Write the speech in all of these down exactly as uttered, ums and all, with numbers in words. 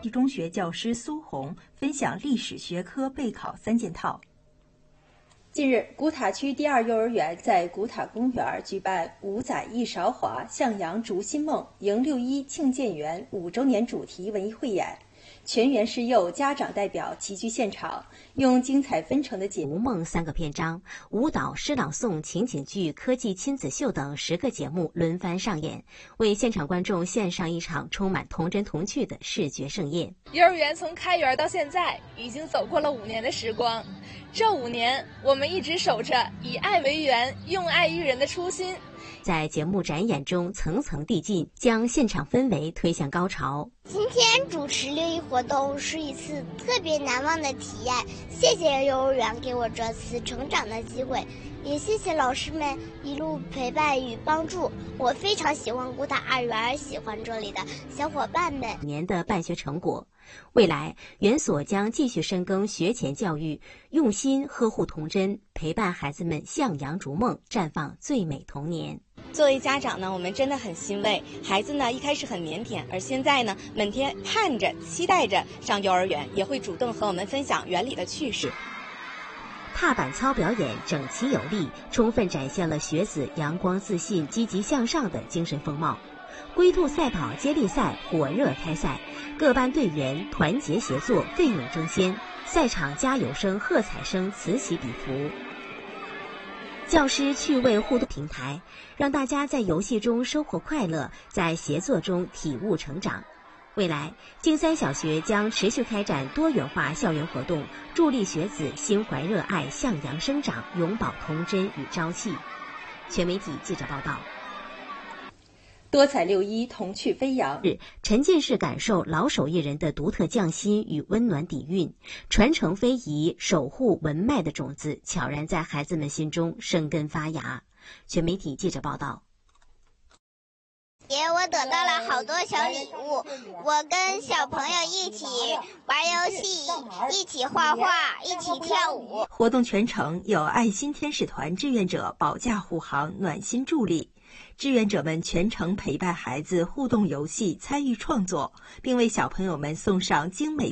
地中学教师苏红分享历史学科备考三件套。近日，古塔区第二幼儿园在古塔公园举办“五载一韶华，向阳逐新梦，迎六一庆建园”五周年主题文艺汇演，全园师幼家长代表齐聚现场，用精彩纷呈的节目《梦》三个篇章、舞蹈、诗朗诵、情景剧、科技亲子秀等十个节目轮番上演，为现场观众献上一场充满童真童趣的视觉盛宴。 幼儿园从开园到现在，已经走过了五年的时光。这五年，我们一直守着以爱为园、用爱育人的初心。 在节目展演中层层递进，将现场氛围推向高潮。 今天主持六一活动是一次特别难忘的体验，谢谢幼儿园给我这次成长的机会，也谢谢老师们一路陪伴与帮助。我非常喜欢古塔二园，喜欢这里的小伙伴们。 年的办学成果，未来园所将继续深耕学前教育，用心呵护童真，陪伴孩子们向阳逐梦，绽放最美童年。 作为家长呢，我们真的很欣慰，孩子呢一开始很腼腆，而现在呢每天盼着期待着上幼儿园，也会主动和我们分享园里的趣事。 踏板操表演整齐有力，充分展现了学子阳光自信、积极向上的精神风貌。龟兔赛跑接力赛火热开赛，各班队员团结协作，奋勇争先，赛场加油声、喝彩声此起彼伏。教师趣味互动平台，让大家在游戏中收获快乐，在协作中体悟成长。未来，径三小学将持续开展多元化校园活动，助力学子心怀热爱，向阳生长，永葆童真与朝气。全媒体记者报道。 多彩六一，童趣飞扬。 沉浸式感受老手艺人的独特匠心与温暖底蕴，传承非遗、守护文脉的种子，悄然在孩子们心中生根发芽。全媒体记者报道。 爷，我得到了好多小礼物，我跟小朋友一起玩游戏，一起画画，一起跳舞。 活动全程有爱心天使团志愿者保驾护航，暖心助力。志愿者们全程陪伴孩子互动游戏，参与创作，并为小朋友们送上精美。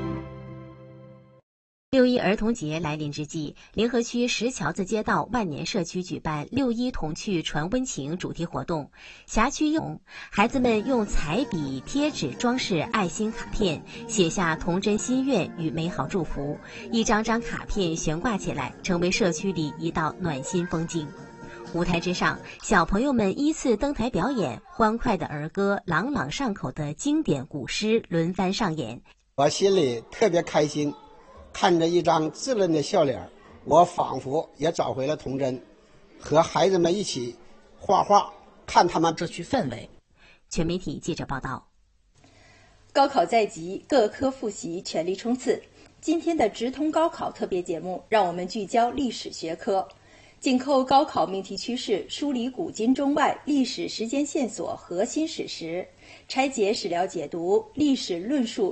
六一儿童节来临之际，联合区石桥子街道万年社区举办六一童趣传温情主题活动。辖区用孩子们用彩笔、贴纸装饰爱心卡片，写下童真心愿与美好祝福，一张张卡片悬挂起来，成为社区里一道暖心风景。舞台之上，小朋友们依次登台表演，欢快的儿歌、朗朗上口的经典古诗轮番上演。 我心里特别开心，看着一张稚嫩的笑脸，我仿佛也找回了童真，和孩子们一起画画，看他们社区氛围。 全媒体记者报道。 高考在即，各科复习全力冲刺。今天的直通高考特别节目，让我们聚焦历史学科。紧扣高考命题趋势，梳理古今中外历史时间线索、核心史实，拆解史料解读、历史论述。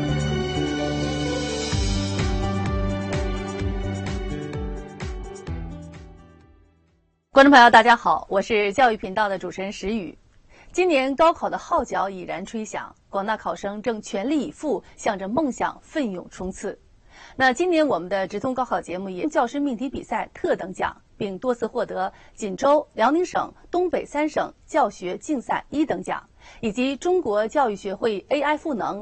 观众朋友，大家好，我是教育频道的主持人石宇。今年高考的号角已然吹响，广大考生正全力以赴，向着梦想奋勇冲刺。那今年我们的直通高考节目也教师命题比赛特等奖，并多次获得锦州、辽宁省、东北三省教学竞赛一等奖，以及中国教育学会 A I 赋能